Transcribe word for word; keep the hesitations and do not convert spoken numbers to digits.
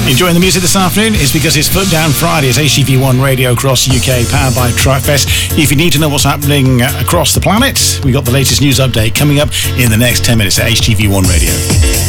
Enjoying the music this afternoon is because it's Foot Down Friday. It's H T V one Radio across U K, powered by Truckfest. If you need to know what's happening across the planet, we got the latest news update coming up in the next ten minutes at H T V one Radio.